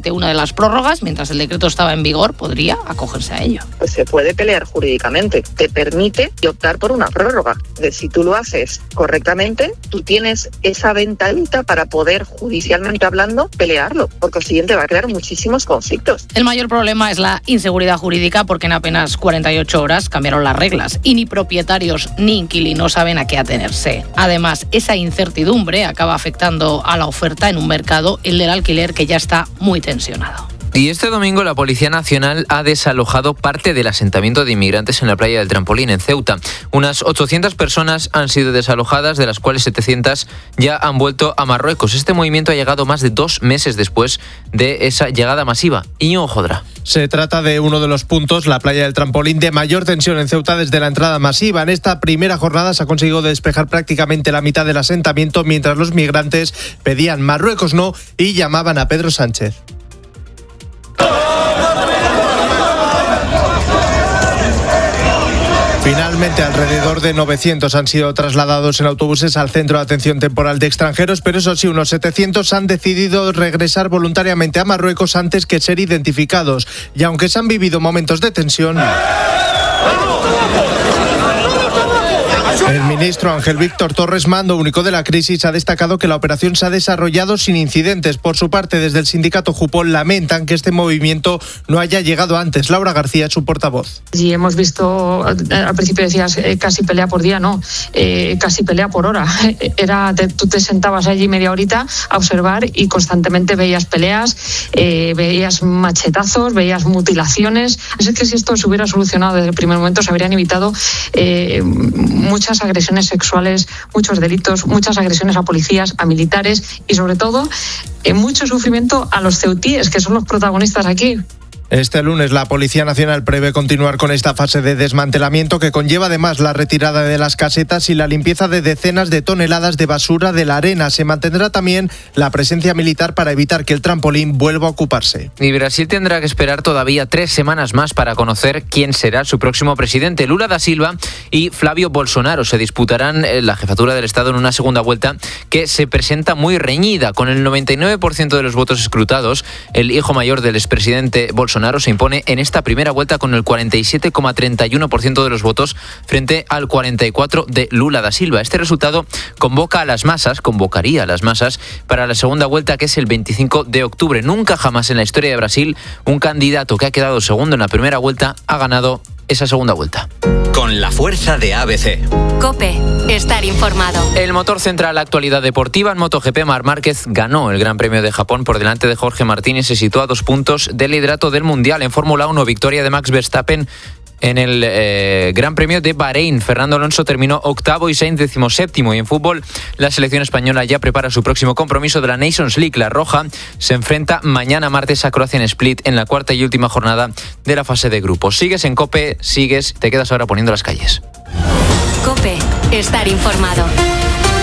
de una de las prórrogas, mientras el decreto estaba en vigor, podría acogerse a ello. Pues se puede pelear jurídicamente, te permite optar por una prórroga. Si tú lo haces correctamente, tú tienes esa ventanita para poder, judicialmente hablando, pelearlo. Por consiguiente, va a crear muchísimos conflictos. El mayor problema es la inseguridad jurídica, porque en apenas 48 horas cambiaron las reglas y ni propietarios ni inquilinos saben a qué atenerse. Además, esa incertidumbre acaba afectando a la oferta en un mercado, el del alquiler, que ya está muy tensionado. Y este domingo la Policía Nacional ha desalojado parte del asentamiento de inmigrantes en la playa del Trampolín, en Ceuta. Unas 800 personas han sido desalojadas, de las cuales 700 ya han vuelto a Marruecos. Este movimiento ha llegado más de 2 meses después de esa llegada masiva. Íñigo Jodra. Se trata de uno de los puntos, la playa del Trampolín, de mayor tensión en Ceuta desde la entrada masiva. En esta primera jornada se ha conseguido despejar prácticamente la mitad del asentamiento, mientras los migrantes pedían Marruecos no y llamaban a Pedro Sánchez. Finalmente, alrededor de 900 han sido trasladados en autobuses al Centro de Atención Temporal de Extranjeros, pero eso sí, unos 700 han decidido regresar voluntariamente a Marruecos antes que ser identificados. Y aunque se han vivido momentos de tensión, el ministro Ángel Víctor Torres, mando único de la crisis, ha destacado que la operación se ha desarrollado sin incidentes. Por su parte, desde el sindicato Jupol lamentan que este movimiento no haya llegado antes. Laura García, su portavoz. Y hemos visto, al principio decías casi pelea por día, no, casi pelea por hora. Tú te sentabas allí media horita a observar y constantemente veías peleas, veías machetazos, veías mutilaciones. Así que si esto se hubiera solucionado desde el primer momento, se habrían evitado muchas agresiones sexuales, muchos delitos, muchas agresiones a policías, a militares y sobre todo mucho sufrimiento a los ceutíes, que son los protagonistas aquí. Este lunes la Policía Nacional prevé continuar con esta fase de desmantelamiento, que conlleva además la retirada de las casetas y la limpieza de decenas de toneladas de basura de la arena. Se mantendrá también la presencia militar para evitar que el Trampolín vuelva a ocuparse. Y Brasil tendrá que esperar todavía 3 semanas más para conocer quién será su próximo presidente. Lula da Silva y Flávio Bolsonaro se disputarán la jefatura del Estado en una segunda vuelta que se presenta muy reñida. Con el 99% de los votos escrutados, el hijo mayor del expresidente Bolsonaro se impone en esta primera vuelta con el 47,31% de los votos frente al 44% de Lula da Silva. Este resultado convocaría a las masas para la segunda vuelta, que es el 25 de octubre. Nunca jamás en la historia de Brasil un candidato que ha quedado segundo en la primera vuelta ha ganado esa segunda vuelta. Con la fuerza de ABC. COPE. Estar informado. El motor centra la actualidad deportiva. En MotoGP, Marc Márquez ganó el Gran Premio de Japón por delante de Jorge Martín y se sitúa a 2 puntos del liderato del Mundial. En Fórmula 1, victoria de Max Verstappen en el Gran Premio de Bahrein. Fernando Alonso terminó 8º y Sainz 17º. Y en fútbol, la selección española ya prepara su próximo compromiso de la Nations League. La Roja se enfrenta mañana martes a Croacia en Split en la cuarta y última jornada de la fase de grupos. Sigues en COPE, te quedas ahora poniendo las calles. COPE. Estar informado.